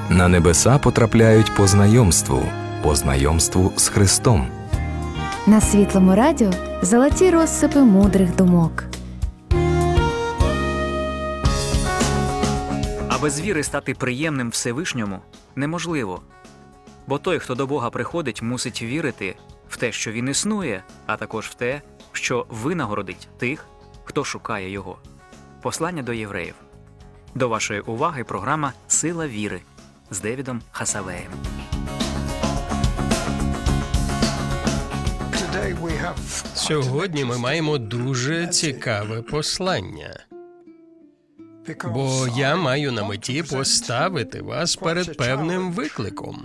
На небеса потрапляють по знайомству з Христом. На Світлому радіо золоті розсипи мудрих думок. А без віри стати приємним Всевишньому неможливо. Бо той, хто до Бога приходить, мусить вірити в те, що Він існує, а також в те, що винагородить тих, хто шукає Його. Послання до євреїв. До вашої уваги програма «Сила віри» з Девідом Хасавеєм. Сьогодні ми маємо дуже цікаве послання. Бо я маю на меті поставити вас перед певним викликом.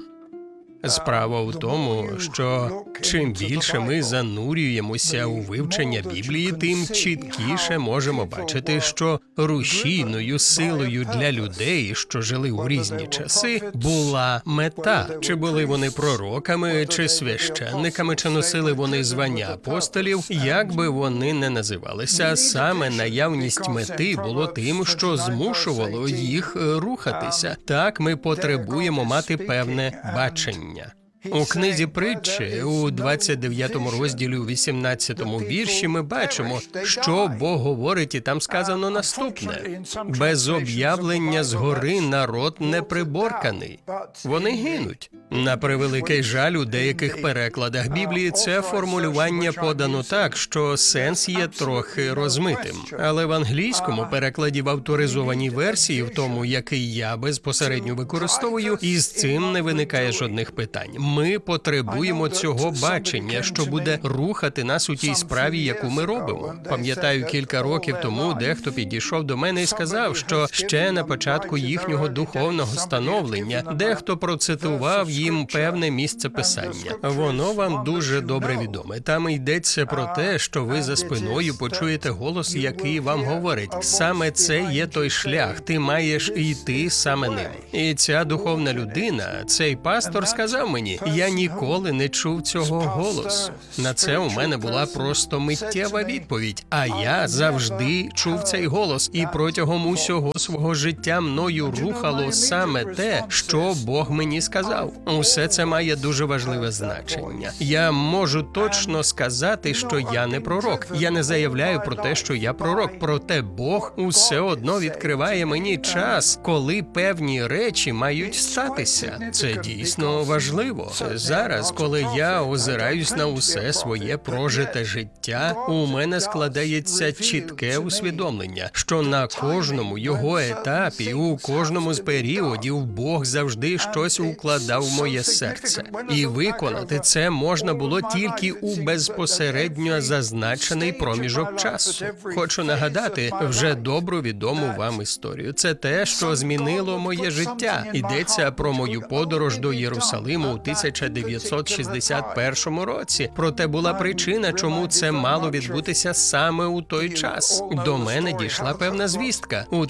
Справа в тому, що чим більше ми занурюємося у вивчення Біблії, тим чіткіше можемо бачити, що рушійною силою для людей, що жили у різні часи, була мета. Чи були вони пророками, чи священниками, чи носили вони звання апостолів, як би вони не називалися, саме наявність мети було тим, що змушувало їх рухатися. Так ми потребуємо мати певне бачення. У книзі Притчі, у 29 розділі, у 18 вірші, ми бачимо, що Бог говорить, і там сказано наступне. «Без об'явлення згори народ не приборканий». Вони гинуть. На превеликий жаль, у деяких перекладах Біблії це формулювання подано так, що сенс є трохи розмитим. Але в англійському перекладі в авторизованій версії, в тому, який я безпосередньо використовую, із цим не виникає жодних питань. Ми потребуємо цього бачення, що буде рухати нас у тій справі, яку ми робимо. Пам'ятаю, кілька років тому дехто підійшов до мене і сказав, що ще на початку їхнього духовного становлення дехто процитував їм певне місце писання. Воно вам дуже добре відоме. Там йдеться про те, що ви за спиною почуєте голос, який вам говорить. Саме це є той шлях, ти маєш йти саме ним. І ця духовна людина, цей пастор сказав мені, я ніколи не чув цього голосу. На це у мене була просто миттєва відповідь. А я завжди чув цей голос, і протягом усього свого життя мною рухало саме те, що Бог мені сказав. Усе це має дуже важливе значення. Я можу точно сказати, що я не пророк. Я не заявляю про те, що я пророк. Проте Бог усе одно відкриває мені час, коли певні речі мають статися. Це дійсно важливо. Зараз, коли я озираюсь на усе своє прожите життя, у мене складається чітке усвідомлення, що на кожному його етапі, у кожному з періодів Бог завжди щось укладав в моє серце. І виконати це можна було тільки у безпосередньо зазначений проміжок часу. Хочу нагадати вже добру відому вам історію. Це те, що змінило моє життя. Йдеться про мою подорож до Єрусалиму у 1961 році. Проте була причина, чому це мало відбутися саме у той час. До мене дійшла певна звістка. У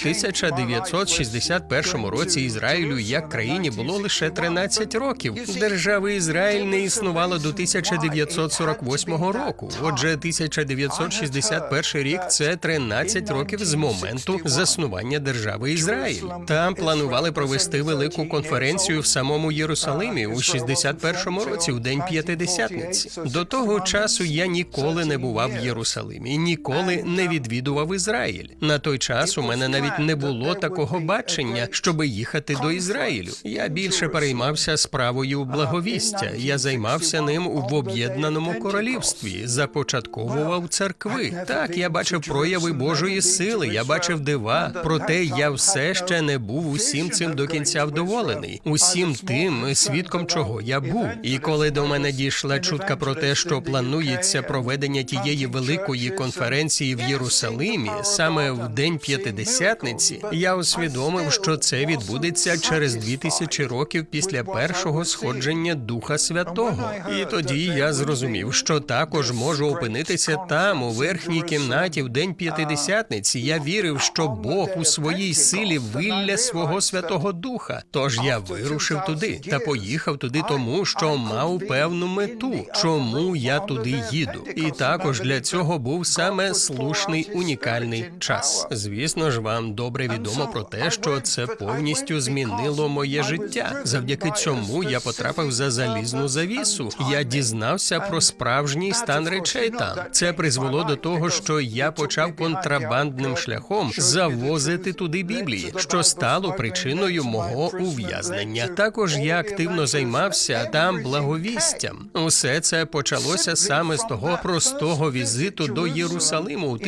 1961 році Ізраїлю як країні було лише 13 років. Держави Ізраїль не існувало до 1948 року. Отже, 1961 рік – це 13 років з моменту заснування держави Ізраїль. Там планували провести велику конференцію в самому Єрусалимі у 61 році, у День П'ятидесятниці. До того часу я ніколи не бував в Єрусалимі, ніколи не відвідував Ізраїль. На той час у мене навіть не було такого бачення, щоби їхати до Ізраїлю. Я більше переймався справою благовістя. Я займався ним в Об'єднаному Королівстві, започатковував церкви. Так, я бачив прояви Божої сили, я бачив дива, проте я все ще не був усім цим до кінця вдоволений. Усім тим, свідком чого я був. І коли до мене дійшла чутка про те, що планується проведення тієї великої конференції в Єрусалимі, саме в День П'ятидесятниці, я усвідомив, що це відбудеться через 2000 років після першого сходження Духа Святого. І тоді я зрозумів, що також можу опинитися там, у верхній кімнаті в День П'ятидесятниці. Я вірив, що Бог у своїй силі вилля свого Святого Духа. Тож я вирушив туди та поїхав туди тому, що мав певну мету, чому я туди їду. І також для цього був саме слушний унікальний час. Звісно ж, вам добре відомо про те, що це повністю змінило моє життя. Завдяки цьому я потрапив за залізну завісу. Я дізнався про справжній стан речей там. Це призвело до того, що я почав контрабандним шляхом завозити туди Біблії, що стало причиною мого ув'язнення. Також я активно займався там благовістям. Усе це почалося саме з того простого візиту до Єрусалиму у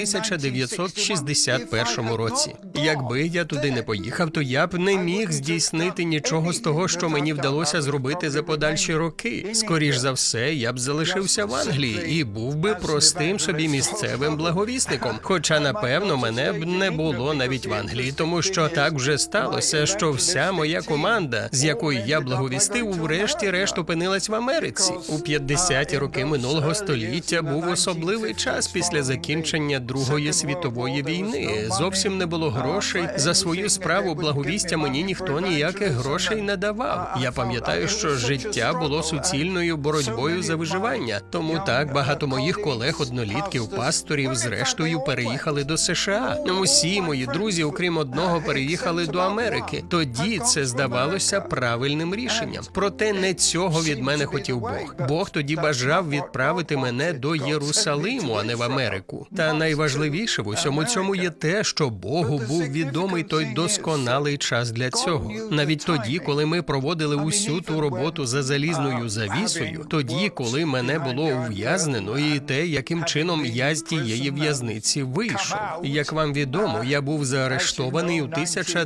1961 році. Якби я туди не поїхав, то я б не міг здійснити нічого з того, що мені вдалося зробити за подальші роки. Скоріш за все, я б залишився в Англії і був би простим собі місцевим благовісником. Хоча, напевно, мене б не було навіть в Англії, тому що так вже сталося, що вся моя команда, з якою я благовістив, врешті-решт опинилась в Америці. У 50-ті роки минулого століття був особливий час після закінчення Другої світової війни. Зовсім не було грошей. За свою справу благовістя мені ніхто ніяких грошей не давав. Я пам'ятаю, що життя було суцільною боротьбою за виживання. Тому так багато моїх колег-однолітків, пасторів, зрештою переїхали до США. Усі мої друзі, окрім одного, переїхали до Америки. Тоді це здавалося правильним рішенням. Проте не цього від мене хотів Бог. Бог тоді бажав відправити мене до Єрусалиму, а не в Америку. Та найважливіше в усьому цьому є те, що Богу був відомий той досконалий час для цього. Навіть тоді, коли ми проводили усю ту роботу за залізною завісою, тоді, коли мене було ув'язнено, і те, яким чином я з тієї в'язниці вийшов. Як вам відомо, я був заарештований у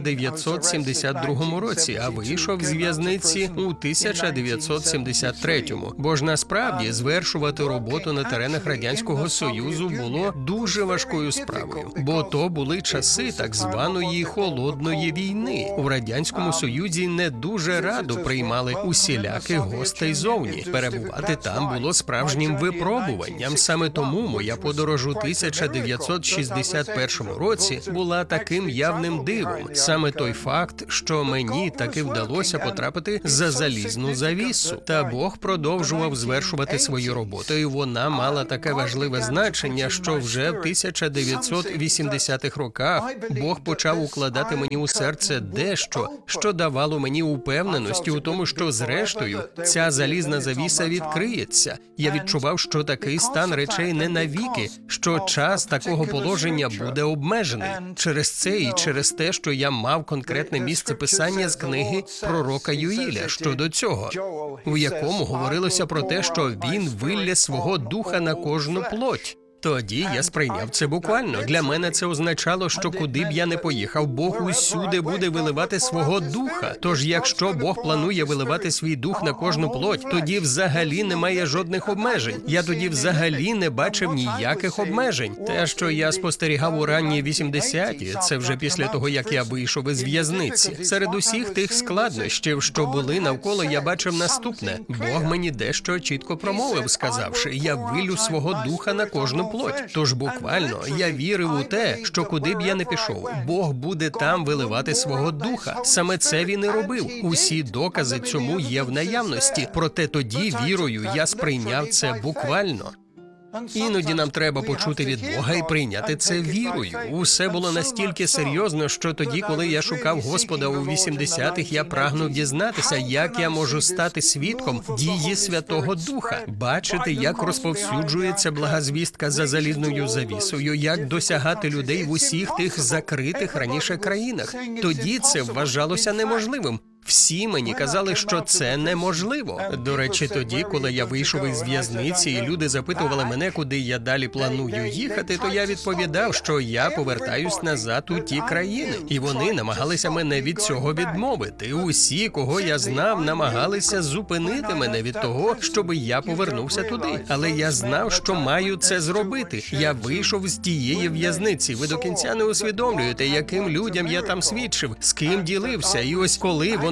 1972 році, а вийшов з в'язниці у 1973. Бо ж насправді звершувати роботу на теренах Радянського Союзу було дуже важкою справою. Бо то були часи так званої холодної війни. У Радянському Союзі не дуже радо приймали усіляких гостей зовні. Перебувати там було справжнім випробуванням. Саме тому моя подорож у 1961 році була таким явним дивом. Саме той факт, що мені таки вдалося потрапити за залізну завісу. Та Бог продовжував звершувати свою роботу, і вона мала таке важливе значення, що вже в 1980-х роках Бог почав укладати мені у серце дещо, що давало мені упевненості у тому, що зрештою ця залізна завіса відкриється. Я відчував, що такий стан речей не навіки, що час такого положення буде обмежений. Через це і через те, що я мав конкретне місце писання з книги пророка Юїля щодо цього, у якому говорилося про те, що він вилє свого духа на кожну плоть. Тоді я сприйняв це буквально. Для мене це означало, що куди б я не поїхав, Бог усюди буде виливати свого духа. Тож якщо Бог планує виливати свій дух на кожну плоть, тоді взагалі немає жодних обмежень. Я тоді взагалі не бачив ніяких обмежень. Те, що я спостерігав у ранні 80-ті, це вже після того, як я вийшов із в'язниці. Серед усіх тих складнощів, що були навколо, я бачив наступне. Бог мені дещо чітко промовив, сказавши: «Я вилю свого духа на кожну плоть». Тож буквально я вірив у те, що куди б я не пішов, Бог буде там виливати свого духа. Саме це він і робив. Усі докази цьому є в наявності. Проте тоді вірою я сприйняв це буквально. Іноді нам треба почути від Бога і прийняти це вірою. Усе було настільки серйозно, що тоді, коли я шукав Господа у 80-х, я прагнув дізнатися, як я можу стати свідком дії Святого Духа, бачити, як розповсюджується блага звістка за залізною завісою, як досягати людей в усіх тих закритих раніше країнах. Тоді це вважалося неможливим. Всі мені казали, що це неможливо. До речі, тоді, коли я вийшов із в'язниці, і люди запитували мене, куди я далі планую їхати, то я відповідав, що я повертаюсь назад у ті країни. І вони намагалися мене від цього відмовити. Усі, кого я знав, намагалися зупинити мене від того, щоб я повернувся туди. Але я знав, що маю це зробити. Я вийшов з тієї в'язниці. Ви до кінця не усвідомлюєте, яким людям я там свідчив, з ким ділився. І ось коли вони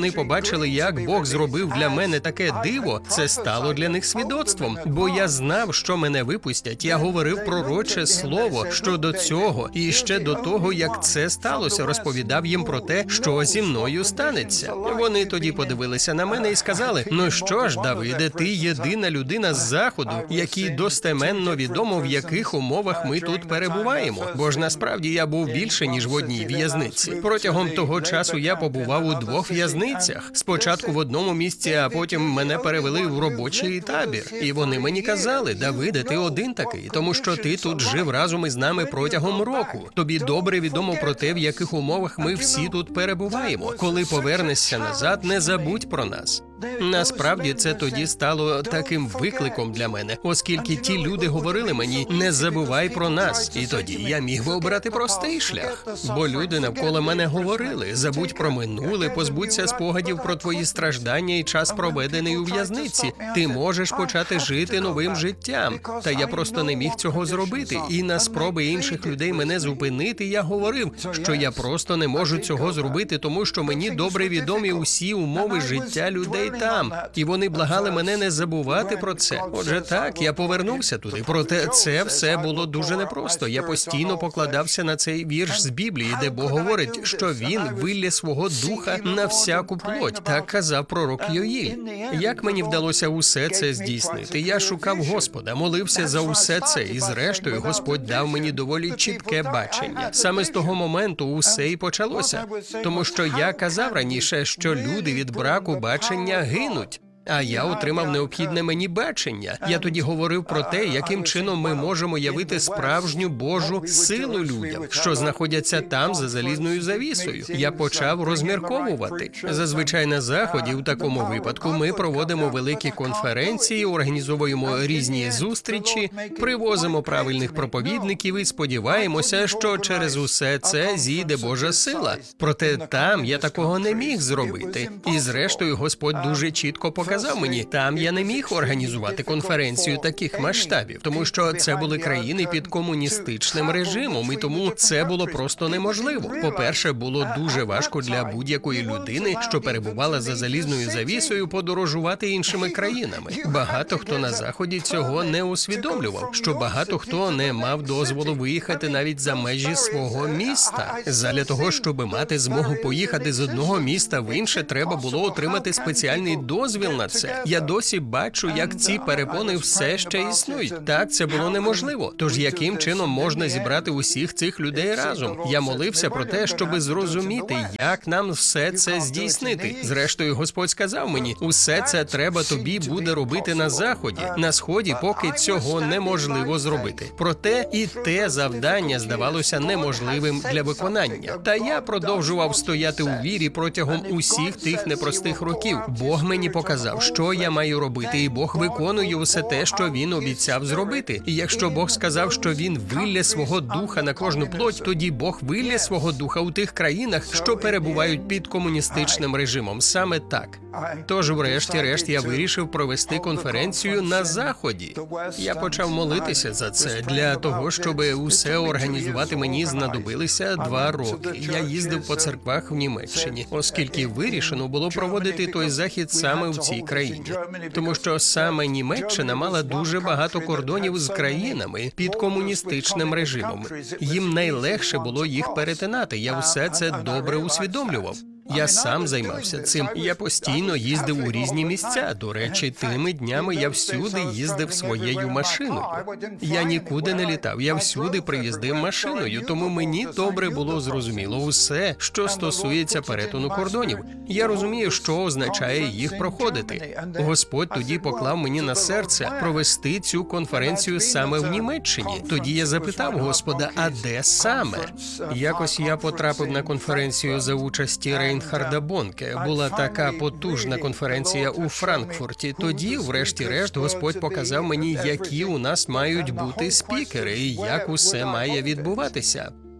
вони побачили, як Бог зробив для мене таке диво, це стало для них свідоцтвом. Бо я знав, що мене випустять. Я говорив пророче слово щодо цього. І ще до того, як це сталося, розповідав їм про те, що зі мною станеться. Вони тоді подивилися на мене і сказали: «Ну що ж, Давиде, ти єдина людина з Заходу, якій достеменно відомо, в яких умовах ми тут перебуваємо. Бо ж насправді я був більше, ніж в одній в'язниці. Протягом того часу я побував у 2 в'язницях. Спочатку в одному місці, а потім мене перевели в робочий табір. І вони мені казали: Давиде, ти один такий, тому що ти тут жив разом із нами протягом року. Тобі добре відомо про те, в яких умовах ми всі тут перебуваємо. Коли повернешся назад, не забудь про нас». Насправді це тоді стало таким викликом для мене, оскільки ті люди говорили мені: «Не забувай про нас». І тоді я міг би обрати простий шлях. Бо люди навколо мене говорили: «Забудь про минуле, позбудься спогадів про твої страждання і час, проведений у в'язниці. Ти можеш почати жити новим життям». Та я просто не міг цього зробити. І на спроби інших людей мене зупинити, я говорив, що я просто не можу цього зробити, тому що мені добре відомі усі умови життя людей там, і вони благали мене не забувати про це. Отже, так, я повернувся туди. Проте це все було дуже непросто. Я постійно покладався на цей вірш з Біблії, де Бог говорить, що Він вилє свого духа на всяку плоть. Так казав пророк Йоїль. Як мені вдалося усе це здійснити? Я шукав Господа, молився за усе це, і зрештою Господь дав мені доволі чітке бачення. Саме з того моменту усе і почалося. Тому що я казав раніше, що люди від браку бачення гинуть. А я отримав необхідне мені бачення. Я тоді говорив про те, яким чином ми можемо явити справжню Божу силу людям, що знаходяться там за залізною завісою. Я почав розмірковувати. Зазвичай на Заході у такому випадку ми проводимо великі конференції, організовуємо різні зустрічі, привозимо правильних проповідників і сподіваємося, що через усе це зійде Божа сила. Проте там я такого не міг зробити. І зрештою Господь дуже чітко показав мені, там я не міг організувати конференцію таких масштабів, тому що це були країни під комуністичним режимом, і тому це було просто неможливо. По-перше, було дуже важко для будь-якої людини, що перебувала за залізною завісою, подорожувати іншими країнами. Багато хто на Заході цього не усвідомлював, що багато хто не мав дозволу виїхати навіть за межі свого міста. Задля того, щоб мати змогу поїхати з одного міста в інше, треба було отримати спеціальний дозвіл на це. Я досі бачу, як ці перепони все ще існують. Так, це було неможливо. Тож яким чином можна зібрати усіх цих людей разом? Я молився про те, щоб зрозуміти, як нам все це здійснити. Зрештою, Господь сказав мені: усе це треба тобі буде робити на Заході. На Сході поки цього неможливо зробити. Проте і те завдання здавалося неможливим для виконання. Та я продовжував стояти у вірі протягом усіх тих непростих років. Бог мені показав, що я маю робити, і Бог виконує усе те, що Він обіцяв зробити. І якщо Бог сказав, що Він вилє свого духа на кожну плоть, тоді Бог вилє свого духа у тих країнах, що перебувають під комуністичним режимом. Саме так. Тож, врешті-решт, я вирішив провести конференцію на Заході. Я почав молитися за це. Для того, щоб усе організувати, мені знадобилися 2 роки. Я їздив по церквах в Німеччині, оскільки вирішено було проводити той захід саме в цій країні. Тому що саме Німеччина мала дуже багато кордонів з країнами під комуністичним режимом. Їм найлегше було їх перетинати. Я все це добре усвідомлював. Я сам займався цим. Я постійно їздив у різні місця. До речі, тими днями я всюди їздив своєю машиною. Я нікуди не літав, я всюди приїздив машиною, тому мені добре було зрозуміло усе, що стосується перетину кордонів. Я розумію, що означає їх проходити. Господь тоді поклав мені на серце провести цю конференцію саме в Німеччині. Тоді я запитав Господа, а де саме? Якось я потрапив на конференцію за участі Рейнхарда Бонке. Була така потужна конференція у Франкфурті. Тоді, врешті-решт, Господь показав мені, які у нас мають бути спікери і як усе має відбуватися.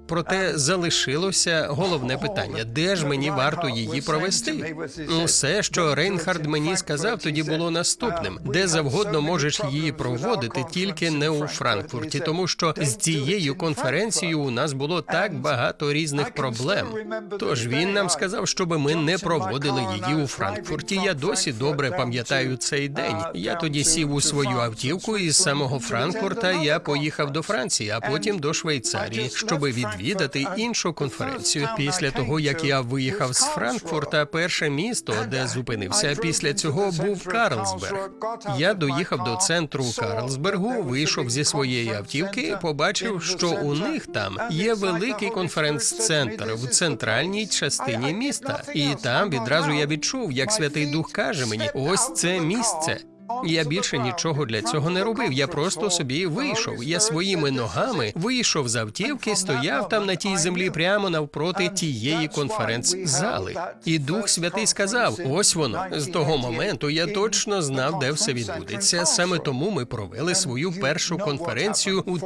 Проте залишилося головне питання: де ж мені варто її провести? Все, що Рейнхард мені сказав, тоді було наступним: де завгодно можеш її проводити, тільки не у Франкфурті, тому що з цією конференцією у нас було так багато різних проблем. Тож він нам сказав, щоб ми не проводили її у Франкфурті. Я досі добре пам'ятаю цей день. Я тоді сів у свою автівку, і з самого Франкфурта я поїхав до Франції, а потім до Швейцарії, щоб відвідати іншу конференцію. Після того, як я виїхав з Франкфурта, перше місто, де зупинився після цього, був Карлсберг. Я доїхав до центру Карлсбергу, вийшов зі своєї автівки і побачив, що у них там є великий конференц-центр в центральній частині міста. І там відразу я відчув, як Святий Дух каже мені: ось це місце. Я більше нічого для цього не робив, я просто собі вийшов. Я своїми ногами вийшов з автівки, стояв там на тій землі прямо навпроти тієї конференц-зали. І Дух Святий сказав: ось воно. З того моменту я точно знав, де все відбудеться. Саме тому ми провели свою першу конференцію у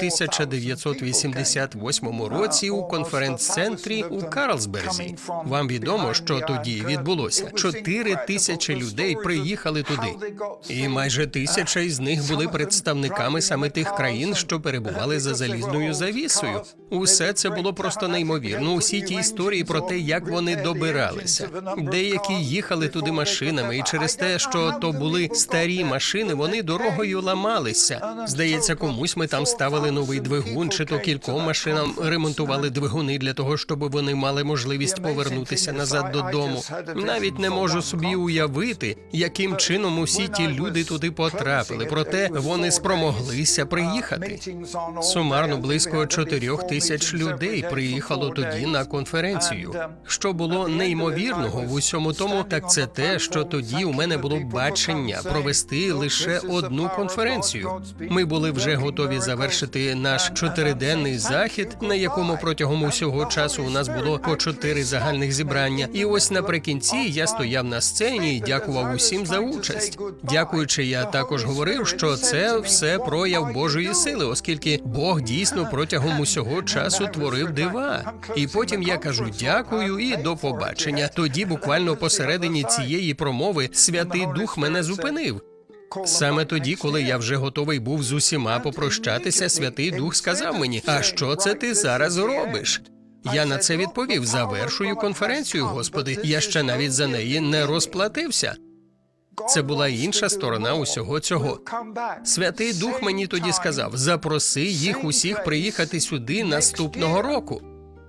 1988 році у конференц-центрі у Карлсберзі. Вам відомо, що тоді відбулося? 4000 людей приїхали туди. І майже 1000 із них були представниками саме тих країн, що перебували за залізною завісою. Усе це було просто неймовірно. Усі ті історії про те, як вони добиралися. Деякі їхали туди машинами, і через те, що то були старі машини, вони дорогою ламалися. Здається, комусь ми там ставили новий двигун, чи то кільком машинам ремонтували двигуни для того, щоб вони мали можливість повернутися назад додому. Навіть не можу собі уявити, яким чином усі ті люди туди потрапили, проте вони спромоглися приїхати. Сумарно близько 4000 людей приїхало тоді на конференцію. Що було неймовірного в усьому тому, так це те, що тоді у мене було бачення провести лише одну конференцію. Ми були вже готові завершити наш 4-денний захід, на якому протягом усього часу у нас було по 4 загальних зібрання. І ось наприкінці я стояв на сцені і дякував усім за участь. Дякуючи, я також говорив, що це все прояв Божої сили, оскільки Бог дійсно протягом усього часу творив дива. І потім я кажу дякую і до побачення. Тоді буквально посередині цієї промови Святий Дух мене зупинив. Саме тоді, коли я вже готовий був з усіма попрощатися, Святий Дух сказав мені: «А що це ти зараз робиш?» Я на це відповів: «Завершую конференцію, Господи, я ще навіть за неї не розплатився». Це була інша сторона усього цього. Святий Дух мені тоді сказав: «Запроси їх усіх приїхати сюди наступного року».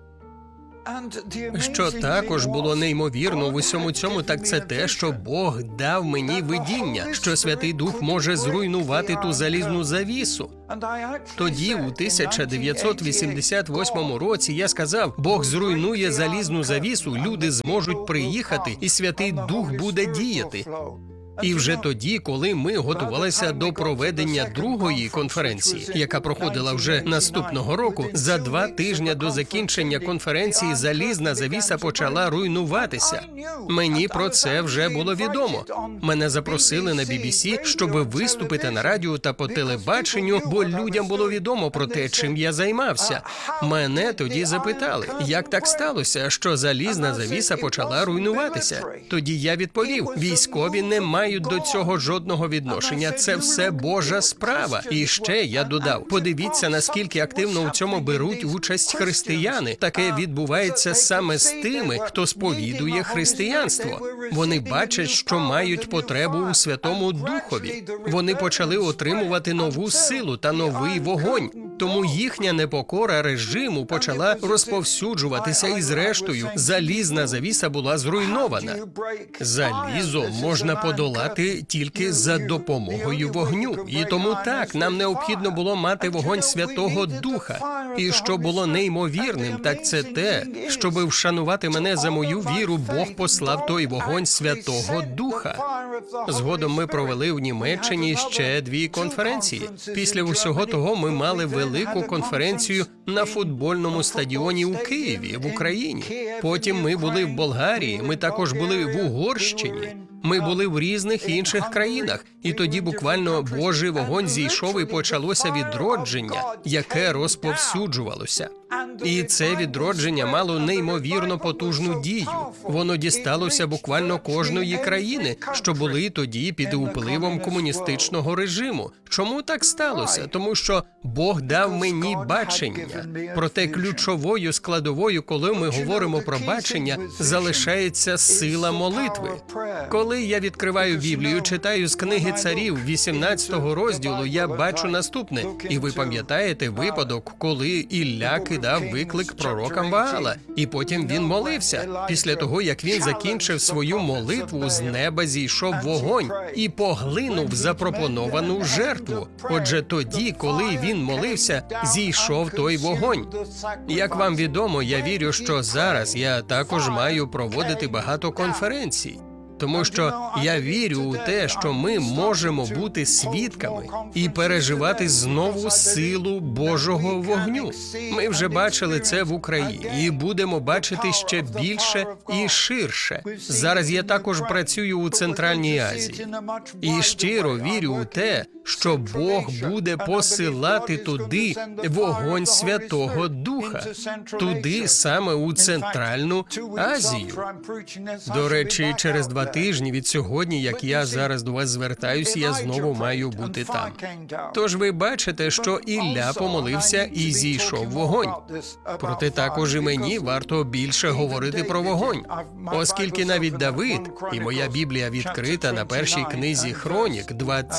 Що також було неймовірно в усьому цьому, так це те, що Бог дав мені видіння, що Святий Дух може зруйнувати ту залізну завісу. Тоді, у 1988 році, я сказав: «Бог зруйнує залізну завісу, люди зможуть приїхати, і Святий Дух буде діяти». І вже тоді, коли ми готувалися до проведення другої конференції, яка проходила вже наступного року, за 2 тижні до закінчення конференції залізна завіса почала руйнуватися. Мені про це вже було відомо. Мене запросили на BBC, щоб виступити на радіо та по телебаченню, бо людям було відомо про те, чим я займався. Мене тоді запитали, як так сталося, що залізна завіса почала руйнуватися. Тоді я відповів: військові не мають до цього жодного відношення. Це все Божа справа. І ще я додав: подивіться, наскільки активно у цьому беруть участь християни. Таке відбувається саме з тими, хто сповідує християнство. Вони бачать, що мають потребу у Святому Духові. Вони почали отримувати нову силу та новий вогонь. Тому їхня непокора режиму почала розповсюджуватися, і зрештою залізна завіса була зруйнована. Залізо можна подолати тільки за допомогою вогню. І тому так, нам необхідно було мати вогонь Святого Духа. І що було неймовірним, так це те, щоби вшанувати мене за мою віру, Бог послав той вогонь Святого Духа. Згодом ми провели в Німеччині ще 2 конференції. Після усього того ми мали велику конференцію на футбольному стадіоні у Києві, в Україні. Потім ми були в Болгарії, ми також були в Угорщині. Ми були в різних інших країнах, і тоді буквально Божий вогонь зійшов і почалося відродження, яке розповсюджувалося. І це відродження мало неймовірно потужну дію. Воно дісталося буквально кожної країни, що були тоді під впливом комуністичного режиму. Чому так сталося? Тому що Бог дав мені бачення. Проте ключовою складовою, коли ми говоримо про бачення, залишається сила молитви. Коли я відкриваю Біблію, читаю з книги Царів 18 розділу, я бачу наступне. І ви пам'ятаєте випадок, коли Ілля кидав виклик пророкам Ваала, і потім він молився. Після того, як він закінчив свою молитву, з неба зійшов вогонь і поглинув запропоновану жертву. Отже, тоді, коли він молився, зійшов той вогонь. Як вам відомо, я вірю, що зараз я також маю проводити багато конференцій. Тому що я вірю у те, що ми можемо бути свідками і переживати знову силу Божого вогню. Ми вже бачили це в Україні і будемо бачити ще більше і ширше. Зараз я також працюю у Центральній Азії. І щиро вірю у те, що Бог буде посилати туди вогонь Святого Духа, туди саме у Центральну Азію. До речі, через 2 тижні від сьогодні, як я зараз до вас звертаюся, я знову маю бути там. Тож ви бачите, що Ілля помолився і зійшов вогонь. Проте також і мені варто більше говорити про вогонь, оскільки навіть Давид, і моя Біблія відкрита на першій книзі Хронік,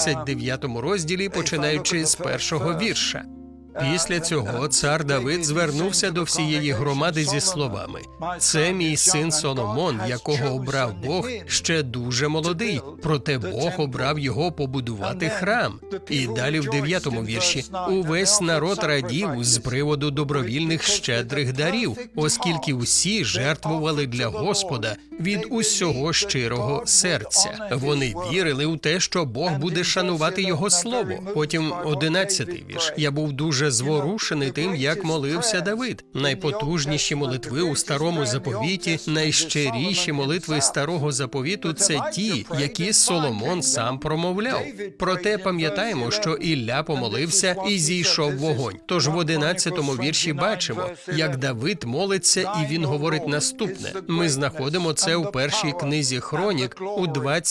29 розділі, починаючи з 1-го вірша. Після цього цар Давид звернувся до всієї громади зі словами: «Це мій син Соломон, якого обрав Бог, ще дуже молодий, проте Бог обрав його побудувати храм». І далі в 9-му вірші: «Увесь народ радів з приводу добровільних щедрих дарів, оскільки усі жертвували для Господа від усього щирого серця». Вони вірили у те, що Бог буде шанувати його слово. Потім 11-й вірш. «Я був дуже зворушений тим, як молився Давид. Найпотужніші молитви у Старому Заповіті, найщиріші молитви Старого Заповіту – це ті, які Соломон сам промовляв. Проте пам'ятаємо, що Ілля помолився і зійшов вогонь. Тож в 11-му вірші бачимо, як Давид молиться, і він говорить наступне. Ми знаходимо це у першій книзі Хронік, у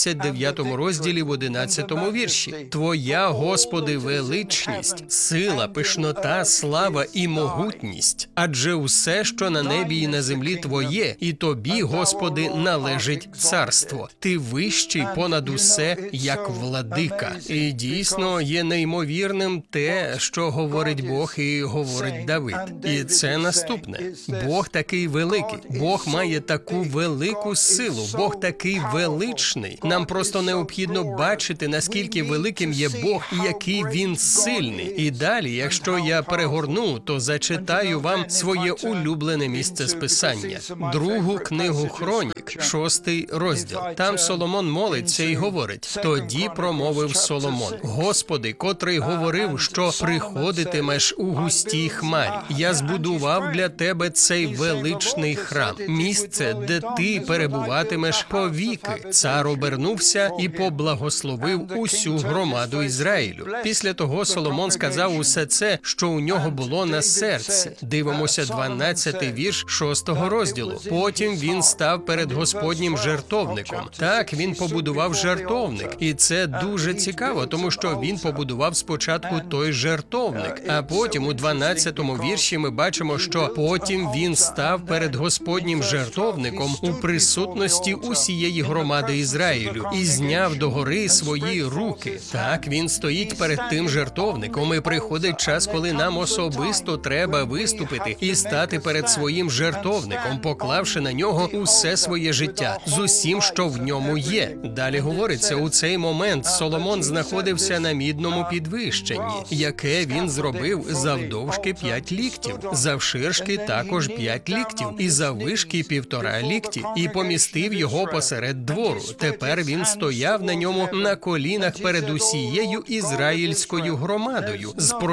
29-му розділі, в 11-му вірші. «Твоя, Господи, величність, сила, пишнота, слава і могутність, адже усе, що на небі і на землі Твоє, і Тобі, Господи, належить царство. Ти вищий понад усе, як владика». І дійсно є неймовірним те, що говорить Бог і говорить Давид. І це наступне. Бог такий великий, Бог має таку велику силу, Бог такий величний. Нам просто необхідно бачити, наскільки великим є Бог і який Він сильний. І далі, якщо я перегорну, то зачитаю вам своє улюблене місце з Писання. Другу книгу Хронік, 6-й розділ. Там Соломон молиться і говорить: «Тоді промовив Соломон: Господи, котрий говорив, що приходитимеш у густій хмарі, я збудував для Тебе цей величний храм, місце, де Ти перебуватимеш повіки». Цар обернувся і поблагословив усю громаду Ізраїлю. Після того Соломон сказав усе це, що у нього було на серці. Дивимося 12-й вірш 6-го розділу. «Потім він став перед Господнім жертовником». Так, він побудував жертовник. І це дуже цікаво, тому що він побудував спочатку той жертовник. А потім у 12-му вірші ми бачимо, що «потім він став перед Господнім жертовником у присутності усієї громади Ізраїлю і зняв догори свої руки». Так, він стоїть перед тим жертовником, і приходить час, коли нам особисто треба виступити і стати перед своїм жертовником, поклавши на нього усе своє життя, з усім, що в ньому є. Далі говориться, у цей момент Соломон знаходився на мідному підвищенні, яке він зробив завдовжки 5 ліктів, завширшки також 5 ліктів, і заввишки 1,5 лікті, і помістив його посеред двору. Тепер він стояв на ньому на колінах перед усією ізраїльською громадою, з простягнутими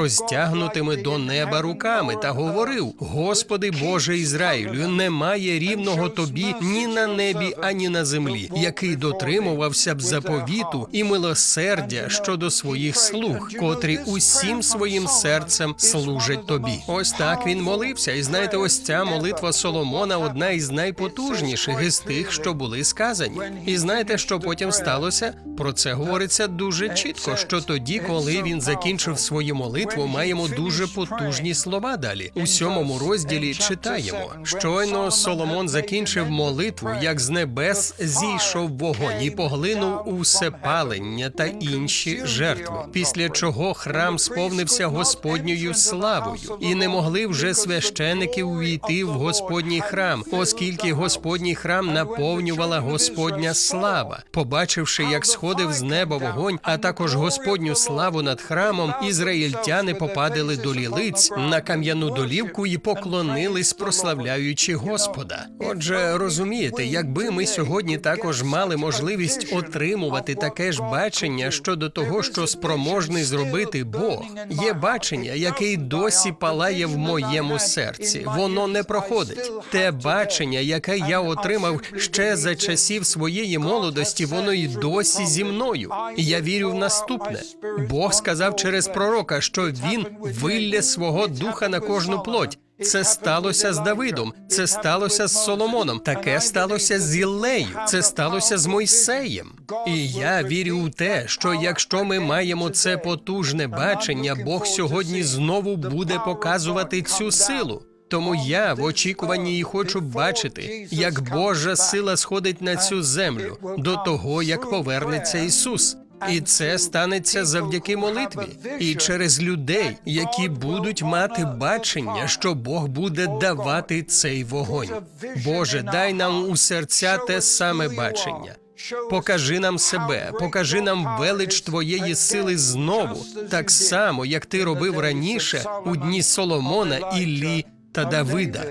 простягнутими до неба руками та говорив: «Господи Боже Ізраїлю, немає рівного тобі ні на небі, ані на землі, який дотримувався б заповіту і милосердя щодо своїх слуг, котрі усім своїм серцем служать тобі». Ось так він молився. І знаєте, ось ця молитва Соломона – одна із найпотужніших із тих, що були сказані. І знаєте, що потім сталося? Про це говориться дуже чітко, що тоді, коли він закінчив свою молитву, маємо дуже потужні слова далі. У 7 розділі читаємо: «Щойно Соломон закінчив молитву, як з небес зійшов вогонь і поглинув усе палення та інші жертви, після чого храм сповнився Господньою славою, і не могли вже священики увійти в Господній храм, оскільки Господній храм наповнювала Господня слава. Побачивши, як сходив з неба вогонь, а також Господню славу над храмом, ізраїльтяни попадали до лілиць на кам'яну долівку і поклонились, прославляючи Господа». Отже, розумієте, якби ми сьогодні також мали можливість отримувати таке ж бачення щодо того, що спроможний зробити Бог. Є бачення, яке й досі палає в моєму серці. Воно не проходить. Те бачення, яке я отримав ще за часів своєї молодості, воно й досі зі мною. Я вірю в наступне. Бог сказав через пророка, що Він вилє свого духа на кожну плоть. Це сталося з Давидом, це сталося з Соломоном, таке сталося з Іллею, це сталося з Мойсеєм. І я вірю у те, що якщо ми маємо це потужне бачення, Бог сьогодні знову буде показувати цю силу. Тому я в очікуванні і хочу бачити, як Божа сила сходить на цю землю до того, як повернеться Ісус. І це станеться завдяки молитві і через людей, які будуть мати бачення, що Бог буде давати цей вогонь. Боже, дай нам у серця те саме бачення. Покажи нам себе, покажи нам велич Твоєї сили знову, так само, як Ти робив раніше у дні Соломона, Іллі та Давида.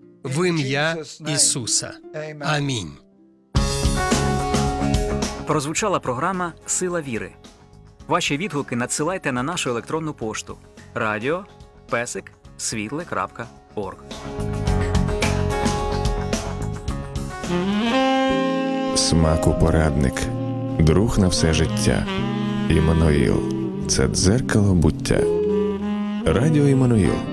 В ім'я Ісуса. Амінь. Прозвучала програма «Сила віри». Ваші відгуки надсилайте на нашу електронну пошту radio@світле.орг. Смакопорадник. Друг на все життя. Іммануїл. Це дзеркало буття. Радіо Іммануїл.